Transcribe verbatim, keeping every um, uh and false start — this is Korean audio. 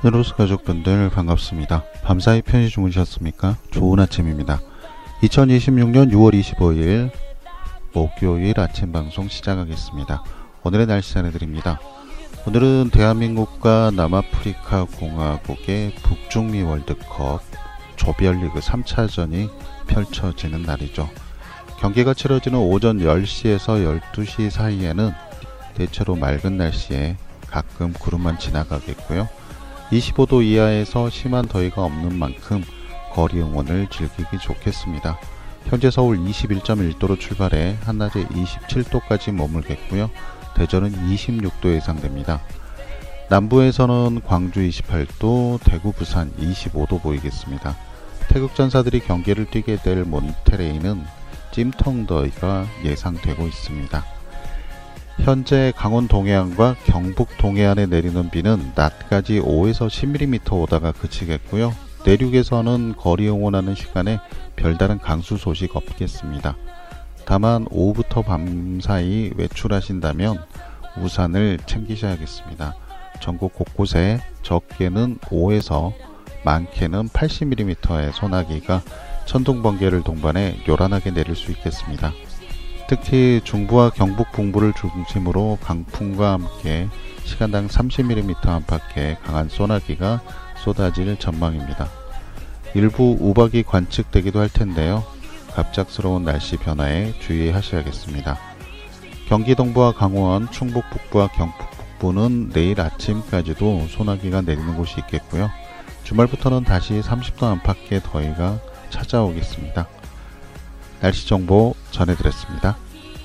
하늘로스 가족분들 반갑습니다. 밤사이 편히 주무셨습니까? 좋은 아침입니다. 이천이십육년 유월 이십오일 목요일 아침 방송 시작하겠습니다. 오늘의 날씨 전해드립니다. 오늘은 대한민국과 남아프리카 공화국의 북중미 월드컵 조별리그 삼차전이 펼쳐지는 날이죠. 경기가 치러지는 오전 열시에서 열두시 사이에는 대체로 맑은 날씨에 가끔 구름만 지나가겠고요. 이십오도 이하에서 심한 더위가 없는 만큼 거리 응원을 즐기기 좋겠습니다. 현재 서울 이십일점일도로 출발해 한낮에 이십칠도까지 머물겠고요. 대전은 이십육도 예상됩니다. 남부에서는 광주 이십팔도, 대구, 부산 이십오도 보이겠습니다. 태극 전사들이 경기를 뛰게 될 몬테레이는 찜통 더위가 예상되고 있습니다. 현재 강원 동해안과 경북 동해안에 내리는 비는 낮까지 오에서 십 밀리미터 오다가 그치겠고요. 내륙에서는 거리 응원하는 시간에 별다른 강수 소식 없겠습니다. 다만 오후부터 밤 사이 외출하신다면 우산을 챙기셔야겠습니다. 전국 곳곳에 적게는 오에서 많게는 팔십 밀리미터의 소나기가 천둥 번개를 동반해 요란하게 내릴 수 있겠습니다. 특히 중부와 경북 북부를 중심으로 강풍과 함께 시간당 삼십 밀리미터 안팎의 강한 소나기가 쏟아질 전망입니다. 일부 우박이 관측되기도 할 텐데요. 갑작스러운 날씨 변화에 주의하셔야겠습니다. 경기 동부와 강원, 충북 북부와 경북 북부는 내일 아침까지도 소나기가 내리는 곳이 있겠고요. 주말부터는 다시 삼십도 안팎의 더위가 찾아오겠습니다. 날씨 정보 전해드렸습니다.